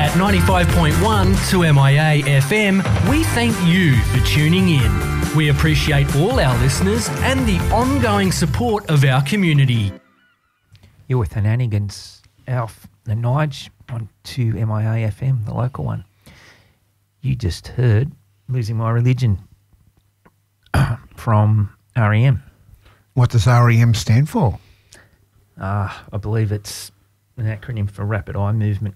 At 95.1 2MIA FM, we thank you for tuning in. We appreciate all our listeners and the ongoing support of our community. You're with Hananigans, Alf and Nige on 2MIA FM, the local one. You just heard Losing My Religion from REM. What does REM stand for? I believe it's an acronym for Rapid Eye Movement.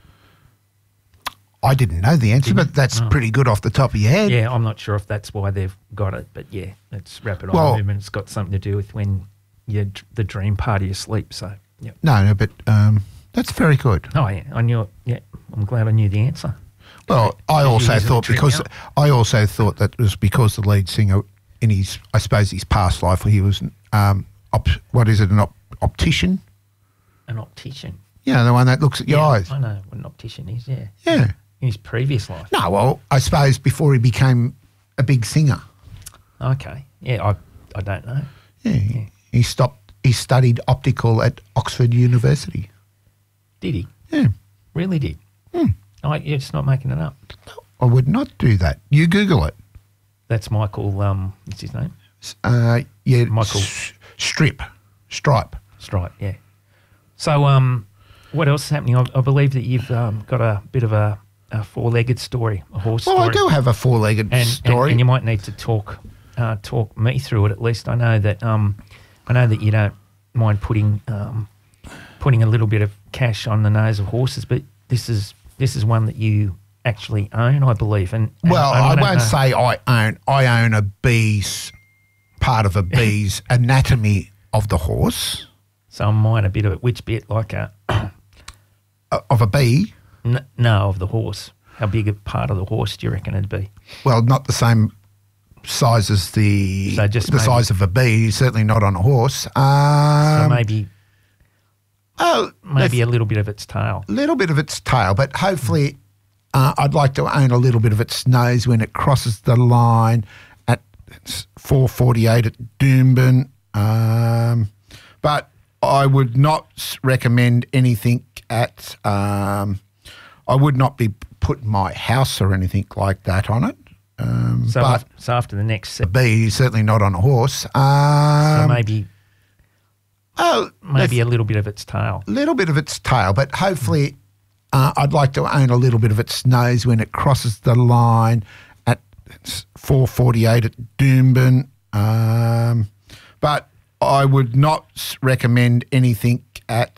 I didn't know the answer, but that's pretty good off the top of your head. Yeah, I'm not sure if that's why they've got it, but yeah, it's Rapid Eye Movement. It's got something to do with when you're the dream part of your sleep, so, yeah. No, but that's very good. Oh, yeah, I knew it. Yeah, I'm glad I knew the answer. Well, I also thought that it was because the lead singer in his past life, he was an optician? An optician? Yeah, the one that looks at your eyes. I know what an optician is, yeah. Yeah. In his previous life. No, well, I suppose before he became a big singer. Okay. Yeah, I don't know. Yeah. He studied optical at Oxford University. Did he? Yeah. Really did? You're just not making it up. No, I would not do that. You Google it. That's Michael, what's his name? Michael. Stripe, yeah. So, what else is happening? I believe that you've got a bit of a four-legged story, a horse story. Well, I do have a four-legged story. And you might need to talk me through it at least. I know that you don't mind putting a little bit of cash on the nose of horses, but this is one that you actually own, I believe. I won't say I own. I own part of a bee's anatomy of the horse. So I might a bit of it. Which bit? Like of a bee? No, of the horse. How big a part of the horse do you reckon it'd be? Well, not the same size as size of a bee. Certainly not on a horse. So maybe a little bit of its tail. A little bit of its tail, but hopefully I'd like to own a little bit of its nose when it crosses the line at 4:48 at Doomben. But I would not recommend anything at I would not be putting my house or anything like that on it. So after the next set. A bee, certainly not on a horse. So maybe a little bit of its tail. A little bit of its tail, but hopefully I'd like to own a little bit of its nose when it crosses the line at 4:48 at Doomben. But I would not recommend anything at